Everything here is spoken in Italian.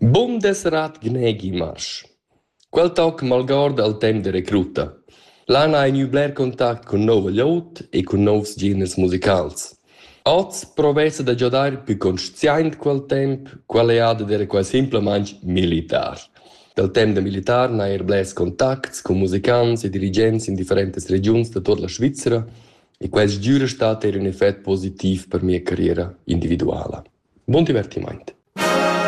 Bundesrat Gnegi Marsch. Quel toc malgorda al tem de recruta. L'ana hai gnü bler contact con nova glieud e con novs geners musicals. Oz provessa da giodare più consciente quel temp, quale ha da quai semplamaing militar. Del temp de militar n'hai blers contacts con musicants e dirigents in differentes regions da tutta la Svizzera e quels giura stat era un effett positiv per mia carriera individuala. Buon divertimento.